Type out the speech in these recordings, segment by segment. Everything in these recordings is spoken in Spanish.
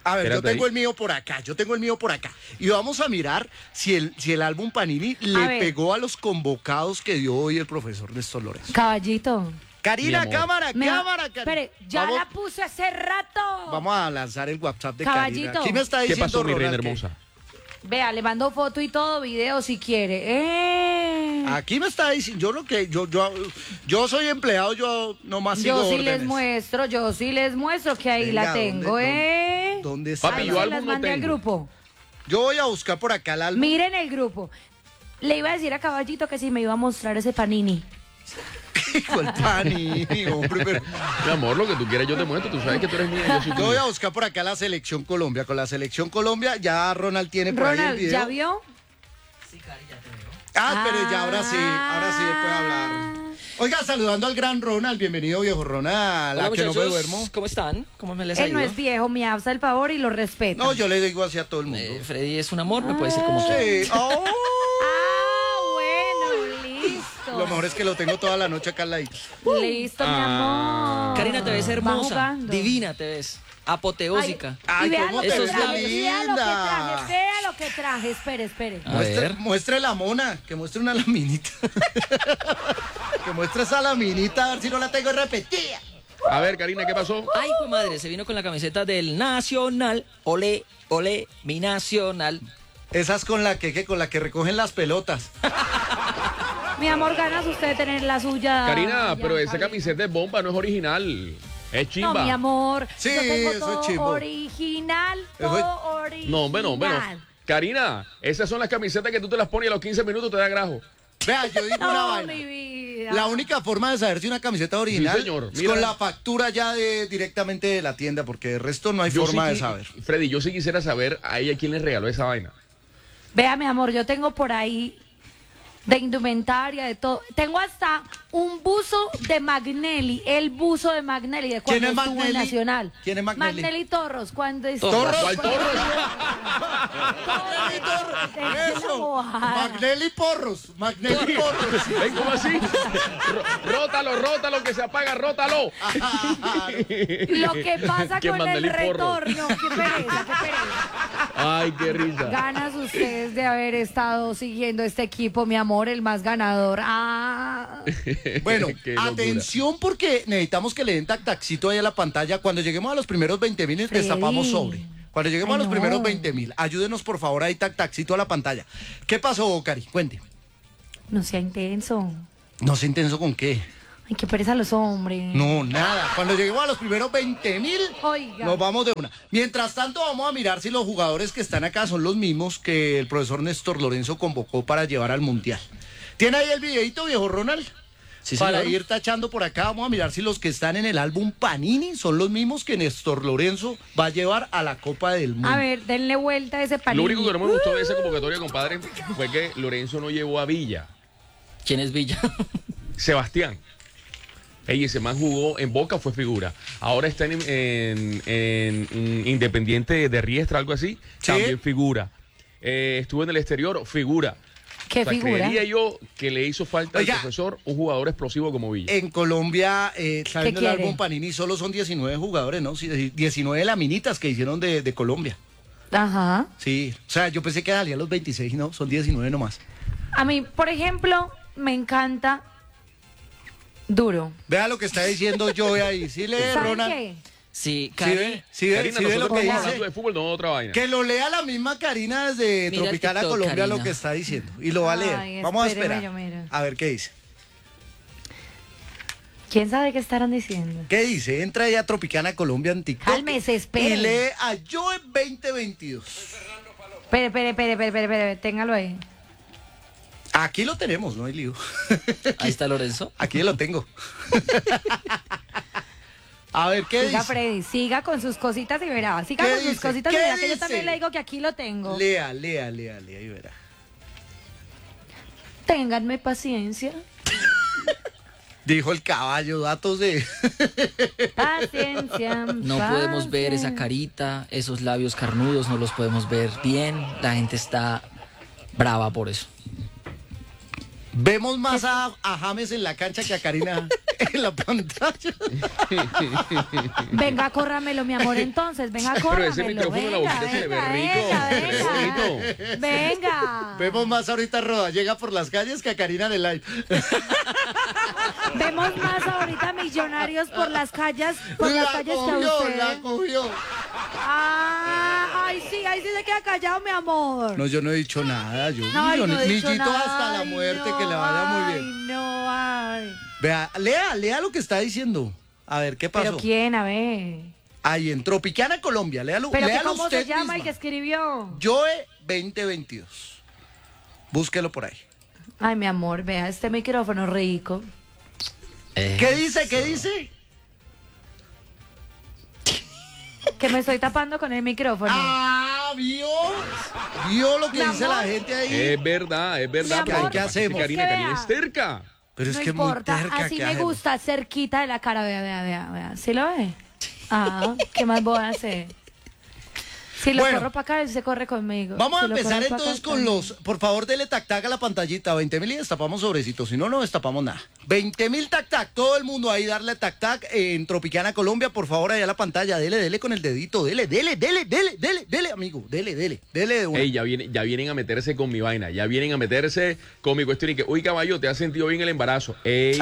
A ver, Espérate yo tengo ahí. el mío por acá, Y vamos a mirar si el álbum Panini le pegó a los convocados que dio hoy el profesor Néstor Lorenzo. Caballito. Karina, Mi amor. cámara. Espere, ya Vamos- la puse hace rato. Vamos a lanzar el WhatsApp de Caballito. Karina. Aquí me está ¿Qué diciendo pasó, mi reina Ronald que- hermosa? Vea, le mando foto y todo, video si quiere. Aquí me está diciendo, yo soy empleado, yo nomás sigo Yo sí órdenes. les muestro que ahí Venga, la tengo, ¿Dónde está? Papi, Ahí yo se álbum las no mandé al tengo. grupo. Yo voy a buscar por acá el álbum. Miren el grupo. Le iba a decir a Caballito que si me iba a mostrar ese Panini. Hijo el Panini, hombre, pero... Mi amor, lo que tú quieras yo te muestro. Tú sabes que tú eres mía, yo soy Yo voy tuya. a buscar por acá la Selección Colombia. Con la Selección Colombia ya Ronald tiene por ahí el Ronald, video. ¿ya vio? Pero ya ahora sí puede hablar. Oiga, saludando al gran Ronald, bienvenido viejo Ronald, Hola, a que no me muchachos, duermo. ¿cómo están? ¿Cómo me les ha Él no ido? es viejo, me hace el favor y lo respeta. No, yo le digo así a todo el mundo. Freddy es un amor, me puede decir como quiera. Sí. Oh, Bueno, listo. lo mejor es que lo tengo toda la noche acá al ladito. Listo, mi amor. Karina, te ves Va hermosa, jugando. divina te ves, apoteósica. Ay, y vea cómo lo te que Eso ves es traje, la vea lo que traje, linda. vea lo que traje. Espere. A ver. Muestre la mona, que muestre una laminita. Que muestre esa laminita, a ver si no la tengo repetida. A ver, Karina, ¿qué pasó? Ay, pues madre, se vino con la camiseta del Nacional. Olé, olé, mi Nacional. Esa es con la que recogen las pelotas. Mi amor, ganas usted de tener la suya. Karina, ya, pero esa Javier. camiseta es bomba, no es original. Es chimba. No, mi amor. Sí, yo tengo eso todo es chimbo. original, Eso es- todo original. No, bueno. Karina, esas son las camisetas que tú te las pones y a los 15 minutos te da grajo. Vea, yo digo una No, vaina. mi vida. La única forma de saber si una camiseta es original Sí, señor. es Mira. con la factura ya directamente de la tienda, porque de resto no hay Yo forma sí de saber. Freddy, yo sí quisiera saber a ella quién le regaló esa vaina. Vea, mi amor, yo tengo por ahí de indumentaria, de todo. Tengo hasta un buzo de Magnelli, el buzo de Magnelli, de cuando ¿Quién es estuvo en Magnelli? Nacional. ¿Quién es Magnelli? Magnelli Torros, cuando estuvo. ¿Torros? ¿Cuál Torres? Magnelli Torres. Eso. bobada. Magnelli Porros. Magnelli Porros. ¿Ven cómo así? Rótalo, que se apaga, rótalo. Lo que pasa Que con el Magnelli Porro. retorno, qué pereza. Ay, qué risa. Ganas ustedes de haber estado siguiendo este equipo, mi amor, el más ganador. Bueno, Qué locura. atención porque necesitamos que le den taxito ahí a la pantalla. Cuando lleguemos a los primeros 20.000 Freddy. destapamos sobre. Cuando lleguemos a los Ay, no. primeros 20.000, ayúdenos por favor ahí taxito a la pantalla. ¿Qué pasó, Cari? Cuente. No sea intenso. No sé intenso con qué. Ay, qué pereza los hombres. No, nada. Cuando lleguemos a los primeros 20.000, Oiga. nos vamos de una. Mientras tanto, vamos a mirar si los jugadores que están acá son los mismos que el profesor Néstor Lorenzo convocó para llevar al Mundial. ¿Tiene ahí el videito, viejo Ronald? Sí, Para señor. ir tachando por acá, vamos a mirar si los que están en el álbum Panini son los mismos que Néstor Lorenzo va a llevar a la Copa del Mundo. A ver, denle vuelta a ese Panini. Lo único que no me gustó de esa convocatoria, compadre, fue que Lorenzo no llevó a Villa. ¿Quién es Villa? Sebastián. Ey, ese man jugó en Boca, fue figura. Ahora está en Independiente de Riestra, algo así. Sí. También figura. Estuvo en el exterior, figura. ¿Qué O sea, figura? creería yo que le hizo falta Oiga. al profesor un jugador explosivo como Villa. En Colombia, sabiendo el quiere? álbum Panini, solo son 19 jugadores, ¿no? Sí, 19 laminitas que hicieron de Colombia. Ajá. Sí, o sea, yo pensé que salía los 26, no, son 19 nomás. A mí, por ejemplo, me encanta Duro. Vea lo que está diciendo Joey ahí. ¿Sí lee, ¿Saben Ronald? qué? Sí, ¿Sí Cari. ve? ¿Sí ve? Karina, ¿Sí ve lo nosotros que estamos dice? hablando de fútbol, no de otra vaina. Que lo lea la misma Karina desde Mira el Tropicana TikTok, Colombia lo Karina. que está diciendo. Y lo va a leer. Ay, Vamos a espéreme, esperar. yo miro. A ver qué dice. ¿Quién sabe qué estarán diciendo? ¿Qué dice? Entra ya a Tropicana Colombia en TikTok. Cálmese, espere. Y lee a Joe 2022. Espere, téngalo ahí. Aquí lo tenemos, no hay lío. Ahí está Lorenzo. Aquí lo tengo. A ver, ¿qué Siga, dice? Freddy, siga con sus cositas y verá. Siga ¿Qué con sus dice? cositas y ¿Qué verá que yo dice? también le digo que aquí lo tengo. Lea y verá. Ténganme paciencia. Dijo el caballo, datos de... Paciencia. No podemos ver esa carita, esos labios carnudos, no los podemos ver bien. La gente está brava por eso. Vemos más a James en la cancha que a Karina en la pantalla. Venga, córramelo, mi amor, entonces. Venga, Pero córramelo. ese micrófono, la venga, boquita se le ve venga, rico. venga, Se le ve venga. bonito. Venga. Vemos más ahorita Roda, llega por las calles que a Karina en el live. Vemos más ahorita millonarios por las calles que a usted. La cogió. Ay, sí, ahí sí se queda callado, mi amor. No, yo no he dicho nada, yo. Ay, no he dicho Millito nada. hasta la Ay, muerte, no, que le vaya muy bien. Ay, no, ay. Vea, lea lo que está diciendo. A ver, ¿qué pasó? ¿Pero quién? A ver. Ahí en Tropicana, Colombia, léalo, ¿Pero que léalo cómo usted se llama misma. el que escribió? Joe 2022. Búsquelo por ahí. Ay, mi amor, vea este micrófono rico. ¿Qué dice? ¿Qué dice? Que me estoy tapando con el micrófono. Ah, ¿vio? ¿Vio lo que Mi dice amor. la gente ahí? Es verdad, Mi pero amor, lo que pasa es que hacemos? Karina, Que Karina vea. es terca. Pero es no que importa, muy terca, así ¿qué me hacemos? gusta, cerquita de la cara, vea. ¿Sí lo ve? Ah, ¿qué más voy a hacer? Si lo Bueno. corro para acá, él se corre conmigo. Vamos Si a lo empezar corro pa' entonces acá, con también. los... Por favor, dele tac-tac a la pantallita. 20.000 y destapamos sobrecitos. Si no, no destapamos nada. 20.000 tac-tac. Todo el mundo ahí darle tac-tac en Tropicana, Colombia. Por favor, allá a la pantalla. Dele con el dedito. Dele, amigo. Dele de una. Ey, ya vienen a meterse con mi vaina, ya vienen a meterse con mi cuestión y que, uy, caballo, ¿te has sentido bien el embarazo? Ey,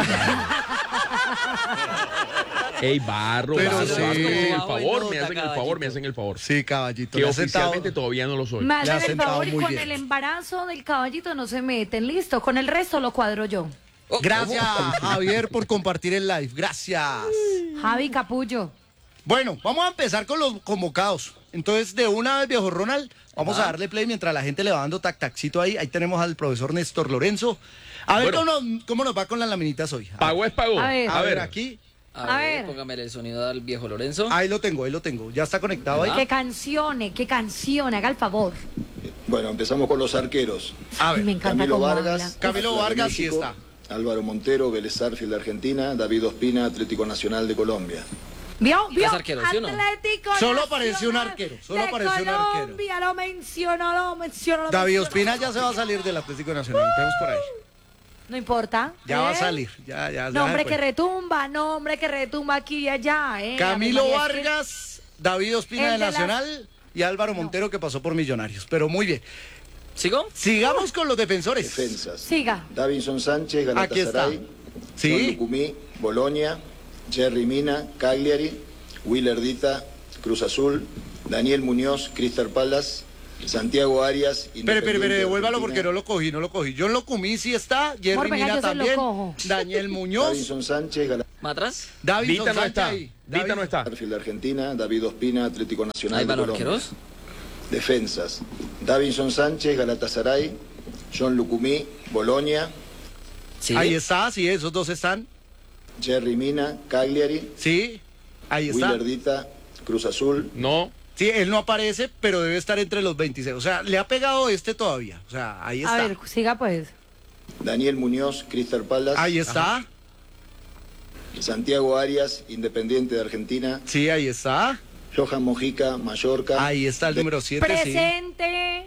barro, Pero barro, sí. barro, me hacen el Bajo favor, en me nota, hacen el favor, me caballito. hacen el favor. Sí, caballito. Que le ha sentado- oficialmente todavía no lo soy. Me Le ha hacen el sentado favor y muy con bien. el embarazo del caballito no se meten. Listo, con el resto lo cuadro yo. Gracias, Javier, por compartir el live. Gracias. Javi Capullo. Bueno, vamos a empezar con los convocados. Entonces, de una vez, viejo Ronald, vamos a darle play mientras la gente le va dando tac-tacito ahí. Ahí tenemos al profesor Néstor Lorenzo. A ver Bueno. cómo nos va con las laminitas hoy. Pago es pago. A ver. A ver, aquí. A ver. Póngame el sonido al viejo Lorenzo. Ahí lo tengo. Ya está conectado ahí. Qué canciones, haga el favor. Bueno, empezamos con los arqueros. A Ay, me ver, encanta Camilo cómo Vargas. habla. Camilo Atlas de Vargas sí México, está. Álvaro Montero, Vélez Sarsfield de Argentina, David Ospina, Atlético Nacional de Colombia. ¿Vio? Es arquero, ¿sí o no? Atlético Solo apareció un Nacional arquero, solo de apareció un arquero. Colombia, lo mencionó. David Ospina ya se va a salir del Atlético Nacional. Tenemos por ahí. No importa. Ya va a ¿eh? salir. Ya. Nombre que después. retumba aquí y allá. Camilo Ave María, es que- Vargas, David Ospina El de de Nacional y Álvaro Montero que pasó por Millonarios. Pero muy bien. ¿Sigo? Sigamos con los defensores. Defensas. Siga. Davinson Sánchez, Aquí está. Galatasaray. Sí. John Lucumí, Bolonia. Jerry Mina, Cagliari. Willer Dita, Cruz Azul. Daniel Muñoz, Crystal Palace. Santiago Arias. Espere, Independiente de devuélvalo Argentina. porque no lo cogí. John Locumí sí está, Jerry Amor, venga, Mina yo se lo también, cojo. Daniel Muñoz, Davinson Sánchez, ¿Más atrás? Davidson Dita no Sánchez está. ahí. Dita no está. Sarsfield de Argentina, David Ospina, Atlético Nacional Ahí de van los Colombia. arqueros. Defensas. Davinson Sánchez, Galatasaray. John Lucumí, Bolonia. Sí. Ahí está, sí, esos dos están. Jerry Mina, Cagliari. Sí, ahí está. Willer Dita, Cruz Azul. No, Sí, él no aparece, pero debe estar entre los 26. O sea, le ha pegado este todavía. O sea, ahí está. A ver, siga pues. Daniel Muñoz, Crystal Palace. Ahí está. Santiago Arias, Independiente de Argentina. Sí, ahí está. Johan Mojica, Mallorca. Ahí está el número 7, sí. Presente.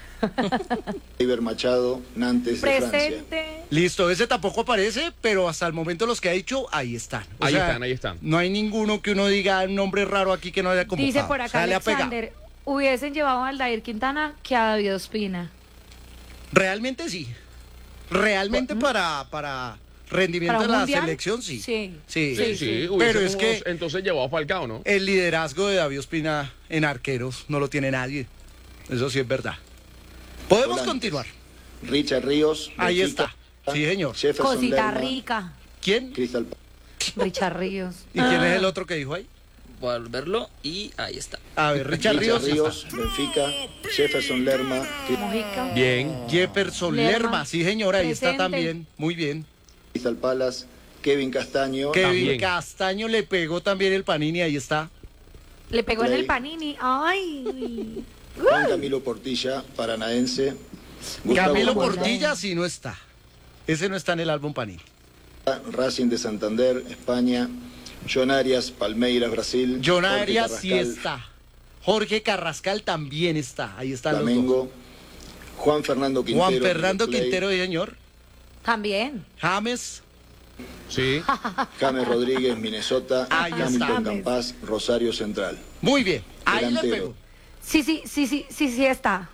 Iber Machado, Nantes de Francia. Presente. Listo, ese tampoco aparece, pero hasta el momento los que ha dicho, ahí están. O Ahí sea, están, ahí están. No hay ninguno que uno diga un nombre raro aquí que no haya convocado. Dice por O acá sea, le ha pegado. Alexander, hubiesen llevado a Aldair Quintana que a David Ospina. Realmente sí. Realmente para rendimiento ¿Para de un la mundial? selección, sí. Sí. sí, sí. Pero hubiésemos es que entonces llevado a Falcao, ¿no? el liderazgo de David Ospina en arqueros no lo tiene nadie. Eso sí es verdad. Podemos Volantes. continuar. Richard Ríos. Ahí Benfica. está. Sí, señor. Jefferson Cosita Lerma, rica. ¿Quién? Crystal Palace. Richard Ríos. ¿Y quién es el otro que dijo ahí? Voy a verlo y ahí está. A ver, Richard Ríos. sí está. Benfica. Jefferson Lerma. Mojica. Bien. Jefferson Lerma. Lerma. Sí, señor, ahí está Presente. también. Muy bien. Crystal Palace. Kevin Castaño. Kevin También. Castaño le pegó también el Panini, ahí está. Le pegó en el Play. panini. Ay. Juan Camilo Portilla, paranaense. Gustavo Camilo Cuarta, Portilla sí no está. Ese no está en el álbum Panini. Racing de Santander, España. John Arias, Palmeiras, Brasil. John Jorge Arias sí Carrascal, está. Jorge Carrascal también está. Ahí están los dos. Flamengo. Juan Fernando Quintero. Juan Fernando River Plate. Quintero, sí, señor. También. James. Sí. James Rodríguez, Minnesota. Ahí está. Hamilton Campas, Rosario Central. Muy bien. Ahí le Delantero. pego. Sí está.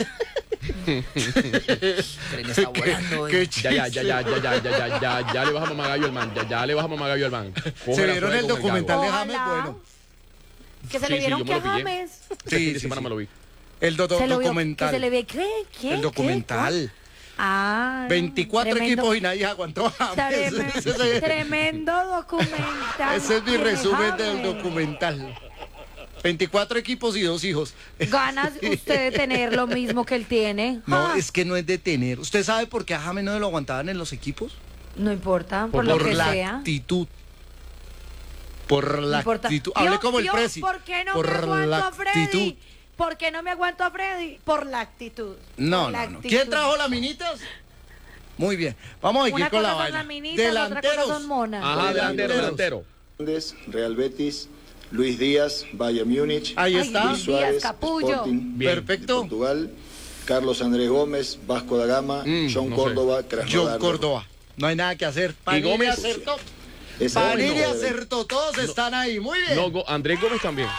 Tren está volando. Qué Ya le bajamos magallo al man. Ya le bajamos magallo al man. ¿Se vieron el documental de James? Ojalá. Bueno. Que se Sí, le sí, vieron yo me que lo pillé. James. Este fin de semana me lo vi. El Se lo vio, documental. que se le ve, ¿qué? El documental. Ah. 24 tremendo- equipos y nadie aguantó a James. Tremendo documental. Ese es mi tiene resumen del James. documental. 24 equipos y 2 hijos. ¿Ganas usted de tener lo mismo que él tiene? No, Ah, es que no es de tener. ¿Usted sabe por qué a James no lo aguantaban en los equipos? no importa, por lo que la sea. actitud. Por la No importa. actitud. Hable como el Yo, presi. ¿por qué no por me aguanto la a Freddy? actitud. ¿Por qué no me aguanto a Freddy? Por la actitud. No, Por la no, no. actitud. ¿Quién trajo las minitas? Muy bien. Vamos a seguir Una con la cosa son vaina. las minitas, otra cosa son monas. Ajá, delantero. Hernández, Real Betis. Luis Díaz, Bayern Múnich. Ahí Ay, está. Luis Díaz, capullo. Sporting Bien. de Perfecto. Portugal. Carlos Andrés Gómez, Vasco da Gama. John no Córdoba, John Krasnodar. Córdoba. No hay nada que hacer. Panini Gómez? acertó. Ese Panini bueno, acertó. Todos están ahí. Muy bien. No, Andrés Gómez también.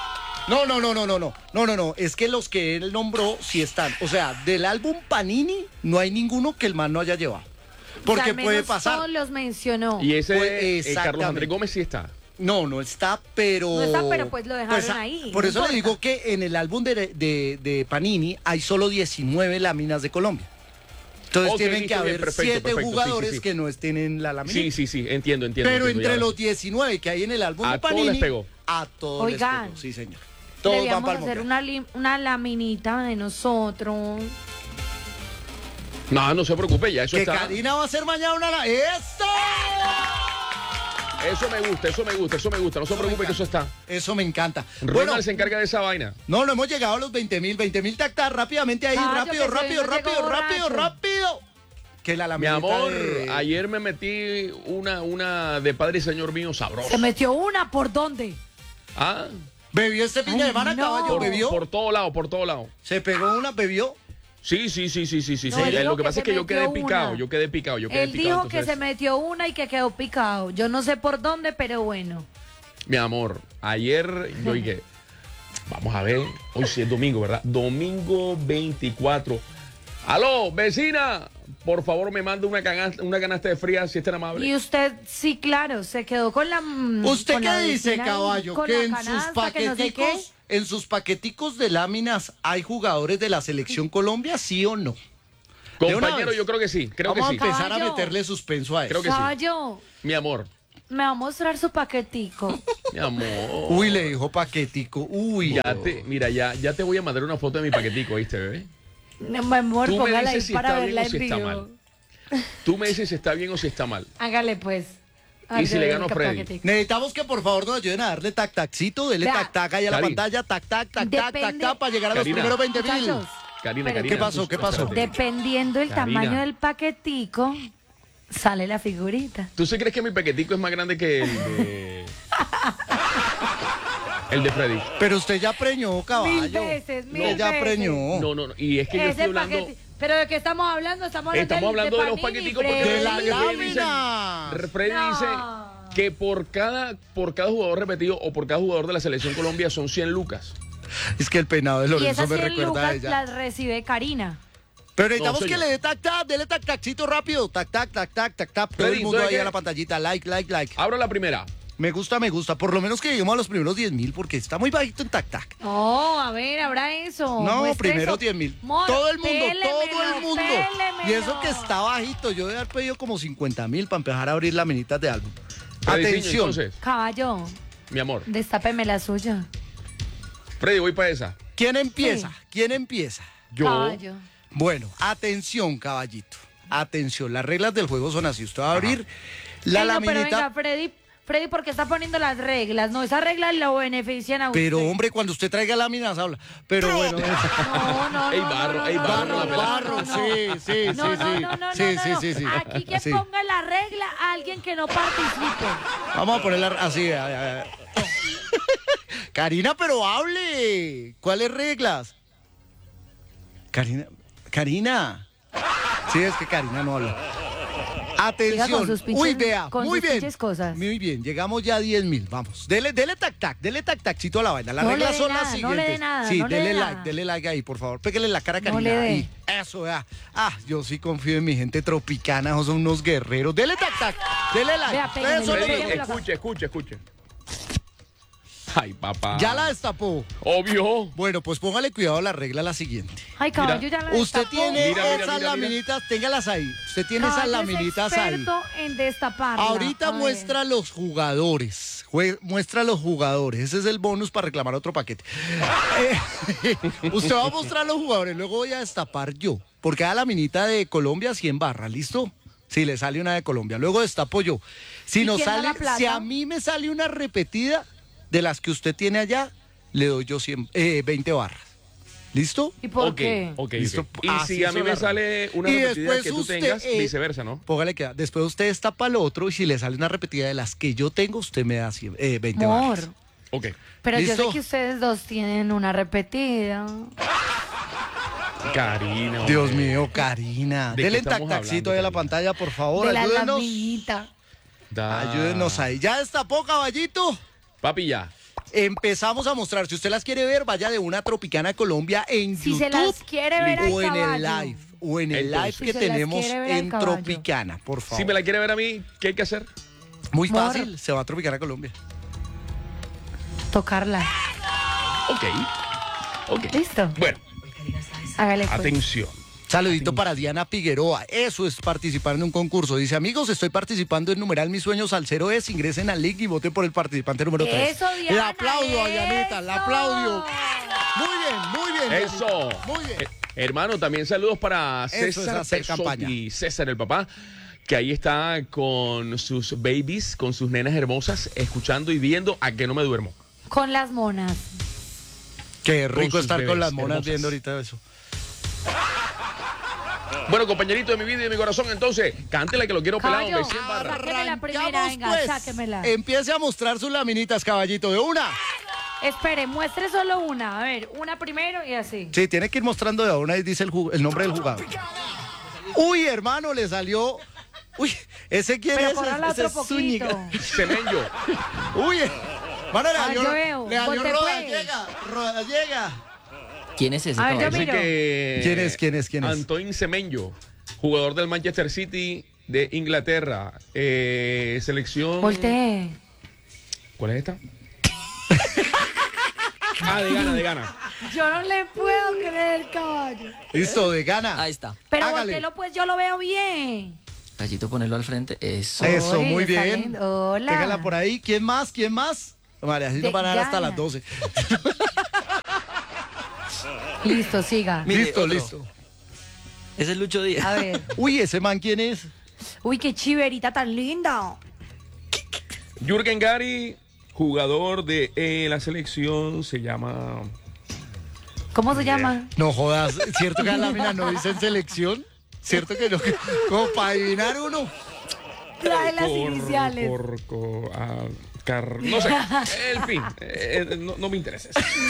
No. Es que los que él nombró sí están. O sea, del álbum Panini no hay ninguno que el man no haya llevado. Porque O sea, al puede menos pasar. todos los mencionó. Y ese Pues, Carlos exactamente. Andrés Gómez sí está. No está, pero... No está, pero pues lo dejaron ahí, Por no eso le importa. digo que en el álbum de Panini hay solo 19 láminas de Colombia. Entonces Ok, tienen que listo, bien, haber perfecto, 7 perfecto, sí, jugadores sí, sí. que no estén en la lámina. Sí, entiendo. Pero entiendo, entre ya los ahora sí. 19 que hay en el álbum A de todos Panini, les pegó. a todos Oigan, les pegó, sí señor. Todos van Debíamos para el hacer mundial. una laminita de nosotros. No se preocupe, ya eso Que está. Karina va a hacer mañana una... ¡Eso! Eso me gusta. No se preocupe que eso está. Eso me encanta. Ronald Bueno, se encarga de esa vaina. no hemos llegado a los 20.000 tac rápidamente ahí, Caballo, rápido, que se rápido, vino, rápido, llegó rápido, borracho. rápido. Que la Mi laminita amor, de- ayer me metí una de Padre y Señor mío sabroso. Se metió una, ¿por dónde? Ah, ¿Bebió este fin de Ay, semana, no. caballo? ¿Bebió? por todo lado. ¿Se pegó una, bebió? Sí. No, él Lo dijo que pasa que es que se yo quedé metió picado, una. yo quedé picado. Él dijo que entonces, se metió una y que quedó picado. Yo no sé por dónde, pero bueno. Mi amor, ayer yo dije, vamos a ver, hoy sí es domingo, ¿verdad? Domingo 24. Aló, vecina, por favor me manda una canasta de fría si es tan amable. Y usted, sí, claro, se quedó con la... ¿Usted con qué la dice, vecina ahí, caballo? con Que la en sus canasta, que no sé qué. paqueticos, en sus paqueticos de láminas hay jugadores de la selección Colombia, ¿sí o no? de una Compañero, vez. yo creo que sí, creo Vamos que sí. a empezar a Caballo. meterle suspenso a eso. Creo que sí. Caballo, Mi amor, me va a mostrar su paquetico. mi amor. Uy, le dijo paquetico. Uy. Ya te voy a mandar una foto de mi paquetico, ¿viste, bebé? No, mi amor, Tú me póngala dices ahí si para está bien verla o en si está vivo. mal. Tú me dices si está bien o si está mal. Hágale pues. ¿Y si le gano a Freddy? Paquetico. Necesitamos que por favor nos ayuden a darle tac-taccito, dele Vea. tac-tac ahí a la Cari. pantalla, tac-tac, Depende- para llegar a los Karina. primeros 20.000. Muchachos, Karina, Pero- ¿Qué pasó? ¿Qué pasó? espérate. dependiendo del Karina. tamaño del paquetico, sale la figurita. ¿Tú sí crees que mi paquetico es más grande que el de Freddy? Pero usted ya preñó, caballo. 1000 veces, 1000 Usted ya veces. preñó. No. Y es que yo estoy Ese hablando. paquete. ¿Pero de qué estamos hablando? Estamos Estamos hablando de los Panini, paqueticos porque Freddy. De la Freddy lámina. Freddy No. dice que por cada jugador repetido o por cada jugador de la selección Colombia son 100 lucas. Es que el peinado de Y Lorenzo esas me 100 recuerda a lucas ella. las recibe Karina. Pero necesitamos No, que señor. le dé tac-tac, dele tac-tacito rápido. Tac-tac. Todo Freddy, el mundo ¿entonces ahí qué? a la pantallita. Like. Abro la primera. Me gusta. Por lo menos que lleguemos a los primeros 10.000 porque está muy bajito en tac-tac. No, a ver, habrá eso. No, Muestre primero eso. 10.000. Mor, Todo el mundo, todo el pélemelo, mundo. pélemelo. Y eso que está bajito. Yo debe haber pedido como 50.000 para empezar a abrir laminitas de álbum. Freddy, Atención. entonces, Caballo, mi amor. destápeme la suya. Freddy, voy para esa. ¿Quién empieza? Sí. ¿Quién empieza? Yo. Caballo. Bueno, atención, caballito. Atención, las reglas del juego son así. Usted va a abrir la Ey, no, pero laminita. venga, Freddy, ¿por qué está poniendo las reglas? No, esas reglas lo benefician a usted. Pero hombre, cuando usted traiga láminas habla. Pero bueno. No. Ey, barro, ey, barro, la pelada. Barro, sí. No. Sí. Aquí que Sí. ponga la regla a alguien que no participe. Vamos a ponerla así. Karina, pero hable. ¿Cuáles reglas? Karina. Sí, es que Karina no habla. Atención. sus pinches- Uy, vea, con muy sus bien. pinches cosas. Muy bien, llegamos ya a 10.000. Vamos. Dele tac-taccito a la vaina. Las No le reglas dé son nada, las no siguientes. le dé nada, Sí, no le dé dele nada. like ahí, por favor. Pégale la cara a No Karina le dé. ahí. Eso, vea. Yo sí confío en mi gente tropicana, esos son unos guerreros. Dele tac-tac, dele like. Vea, pégale, Ustedes son los pégale. mejores. Escuche. Ay, papá. Ya la destapó. Obvio. Bueno, pues póngale cuidado a la regla la siguiente. Ay, caballo, ya la Usted destapó. tiene Mira, esas laminitas, téngalas ahí. Usted tiene esas Caballo es laminitas ahí. experto en destaparla. Ahorita A ver. muestra los jugadores. Muestra los jugadores. Ese es el bonus para reclamar otro paquete. Usted va a mostrar los jugadores, luego voy a destapar yo. Porque a la minita de Colombia 100 barras, ¿listo? Si le sale una de Colombia. Luego destapo yo. Si ¿Y nos quién da sale, la plata? si a mí me sale una repetida de las que usted tiene allá, le doy yo 20 barras. ¿Listo? ¿Y por Ok. qué? Listo. Y Así si a mí son me las sale una Y repetida después que tú usted, tengas, viceversa, ¿no? Póngale que después usted destapa lo otro y si le sale una repetida de las que yo tengo, usted me da 20 Amor. barras. Ok. Pero yo ¿Listo? sé que ustedes dos tienen una repetida. Karina. Dios hombre. mío, Karina. ¿De qué Denle estamos tac-tacito hablando, ahí a la Karina? pantalla, por favor. De la Ayúdenos. lamiguita. Ayúdenos ahí. ¿Ya destapó, caballito? Papi, ya. Empezamos a mostrar. Si usted las quiere ver, vaya de una Tropicana Colombia en Si YouTube. se las quiere ver al o en el caballo. live. O en el Entonces, live Si que se las tenemos quiere ver al en caballo. Tropicana, por favor. Si me la quiere ver a mí, ¿qué hay que hacer? Muy Mor. fácil. Se va a Tropicana Colombia. Tocarla. Ok. ¿Listo? Bueno, Hágale pues. atención. Saludito para Diana Figueroa. Eso es participar en un concurso. Dice, amigos, estoy participando en numeral Mis Sueños al 0 es. Ingresen al link y voten por el participante número 3. Eso, Diana. La aplaudo a Dianita, la eso. aplaudio. Muy bien. Eso. Dianita. Muy bien. Hermano, también saludos para Eso es César hacer Pesotti, campaña. César el papá, que ahí está con sus babies, con sus nenas hermosas, escuchando y viendo A Que No Me Duermo. Con las monas. Qué rico sus estar bebés con las monas hermosas. viendo ahorita eso. Bueno, compañerito de mi vida y de mi corazón, entonces, cántela que lo quiero pelado, Caballo. hombre, 100 barras. Sáqueme la primera, Arrancamos, venga, pues. sáquemela. Empiece a mostrar sus laminitas, caballito, de una. Espere, muestre solo una. A ver, una primero y así. Sí, tiene que ir mostrando de una y dice el nombre del jugador. Uy, hermano, le salió. Uy, ¿ese quién Pero es? córrala Ese otro es Zúñiga. poquito. Semenyo. Uy, mano, le Ah, salió, yo veo. le salió Volte, pues. Rodallega. ¿Quién es ese A ver, yo caballo? Así miro. que... ¿Quién es? Antoine Semenyo, jugador del Manchester City de Inglaterra. Selección... Voltee. ¿Cuál es esta? de Gana. Yo no le puedo creer, caballo. Listo, de gana. Ahí está. Pero Hágale. volteelo, pues yo lo veo bien. Gallito, ponerlo al frente. Eso. Eso, Uy, muy está bien. lindo. Hola. Téngala por ahí. ¿Quién más? María, así De nos van a dar hasta gana. las 12. Listo, siga. Mire, listo, otro. listo. Ese es Lucho Díaz. A ver. Uy, ¿ese man quién es? Uy, qué chiverita tan linda. Jürgen Gary, jugador de la selección, se llama... ¿Cómo se llama? No jodas, ¿cierto que la lámina no dice en selección? ¿Cierto que no? Como para adivinar uno. Trae las iniciales. No sé, en fin, no me interesa eso.